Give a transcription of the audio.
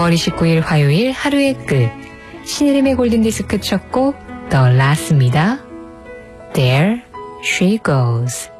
5월 29일 화요일 하루의 끝. 신혜림의 골든디스크 첫 곡 The Last입니다. There she goes.